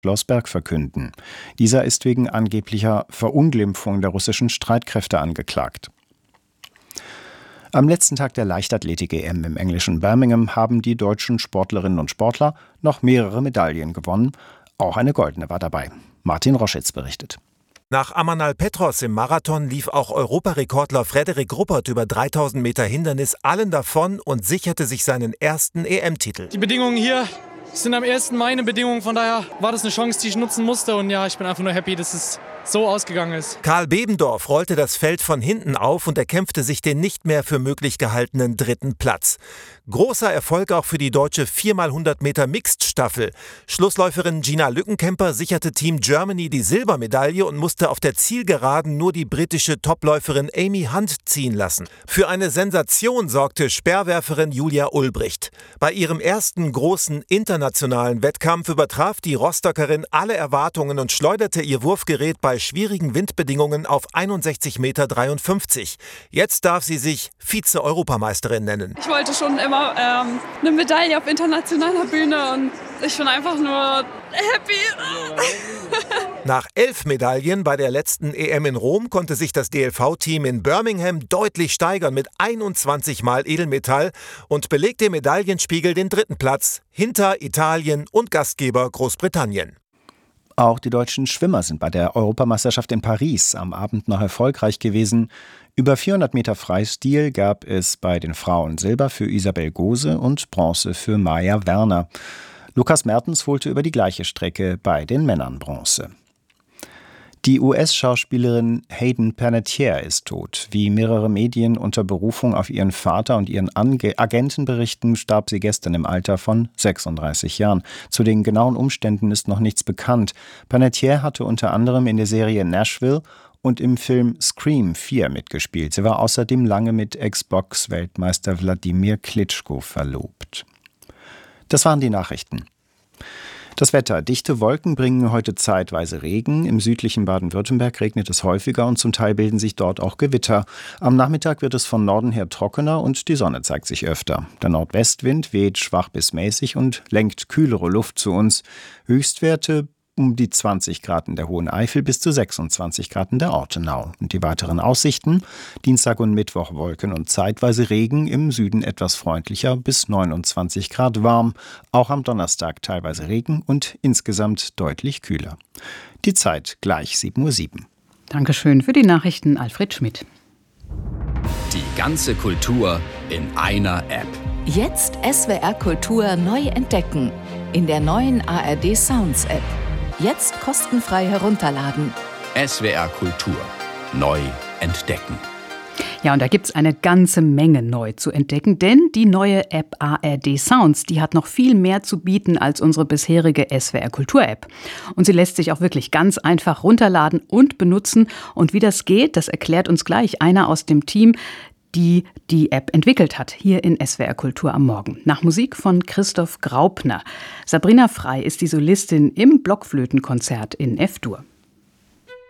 Schlossberg verkünden. Dieser ist wegen angeblicher Verunglimpfung der russischen Streitkräfte angeklagt. Am letzten Tag der Leichtathletik-EM im englischen Birmingham haben die deutschen Sportlerinnen und Sportler noch mehrere Medaillen gewonnen. Auch eine goldene war dabei. Martin Roschitz berichtet. Nach Amanal Petros im Marathon lief auch Europarekordler Frederik Ruppert über 3000 Meter Hindernis allen davon und sicherte sich seinen ersten EM-Titel. Die Bedingungen hier sind am 1. Mai eine Bedingung, von daher war das eine Chance, die ich nutzen musste und ja, ich bin einfach nur happy, dass es so ausgegangen ist. Karl Bebendorf rollte das Feld von hinten auf und erkämpfte sich den nicht mehr für möglich gehaltenen 3. Platz. Großer Erfolg auch für die deutsche 4x100 Meter Mixed-Staffel. Schlussläuferin Gina Lückenkämper sicherte Team Germany die Silbermedaille und musste auf der Zielgeraden nur die britische Topläuferin Amy Hunt ziehen lassen. Für eine Sensation sorgte Speerwerferin Julia Ulbricht. Bei ihrem ersten großen internationalen Wettkampf übertraf die Rostockerin alle Erwartungen und schleuderte ihr Wurfgerät bei schwierigen Windbedingungen auf 61,53 Meter. Jetzt darf sie sich Vize-Europameisterin nennen. Ich wollte schon immer eine Medaille auf internationaler Bühne und ich bin einfach nur happy. Nach 11 Medaillen bei der letzten EM in Rom konnte sich das DLV-Team in Birmingham deutlich steigern mit 21 Mal Edelmetall und belegt im Medaillenspiegel den 3. Platz hinter Italien und Gastgeber Großbritannien. Auch die deutschen Schwimmer sind bei der Europameisterschaft in Paris am Abend noch erfolgreich gewesen. Über 400 Meter Freistil gab es bei den Frauen Silber für Isabel Gose und Bronze für Maja Werner. Lukas Mertens holte über die gleiche Strecke bei den Männern Bronze. Die US-Schauspielerin Hayden Panettiere ist tot. Wie mehrere Medien unter Berufung auf ihren Vater und ihren Agenten berichten, starb sie gestern im Alter von 36 Jahren. Zu den genauen Umständen ist noch nichts bekannt. Panettiere hatte unter anderem in der Serie Nashville und im Film Scream 4 mitgespielt. Sie war außerdem lange mit Ex-Box-Weltmeister Wladimir Klitschko verlobt. Das waren die Nachrichten. Das Wetter. Dichte Wolken bringen heute zeitweise Regen. Im südlichen Baden-Württemberg regnet es häufiger und zum Teil bilden sich dort auch Gewitter. Am Nachmittag wird es von Norden her trockener und die Sonne zeigt sich öfter. Der Nordwestwind weht schwach bis mäßig und lenkt kühlere Luft zu uns. Höchstwerte um die 20 Grad in der Hohen Eifel bis zu 26 Grad in der Ortenau. Und die weiteren Aussichten: Dienstag und Mittwoch Wolken und zeitweise Regen, im Süden etwas freundlicher bis 29 Grad warm. Auch am Donnerstag teilweise Regen und insgesamt deutlich kühler. Die Zeit gleich 7:07 Uhr. Dankeschön für die Nachrichten, Alfred Schmidt. Die ganze Kultur in einer App. Jetzt SWR Kultur neu entdecken. In der neuen ARD Sounds App. Jetzt kostenfrei herunterladen. SWR Kultur. Neu entdecken. Ja, und da gibt's eine ganze Menge neu zu entdecken, denn die neue App ARD Sounds, die hat noch viel mehr zu bieten als unsere bisherige SWR Kultur App. Und sie lässt sich auch wirklich ganz einfach runterladen und benutzen. Und wie das geht, das erklärt uns gleich einer aus dem Team, die die App entwickelt hat, hier in SWR Kultur am Morgen. Nach Musik von Christoph Graupner. Sabrina Frei ist die Solistin im Blockflötenkonzert in F-Dur.